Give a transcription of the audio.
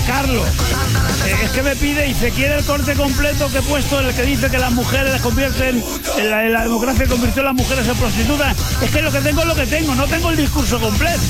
Carlos. Es que me pide y se quiere el corte completo que he puesto en el que dice que las mujeres las convierten, en la democracia convirtió a las mujeres en prostitutas. Es que lo que tengo es lo que tengo, no tengo el discurso completo.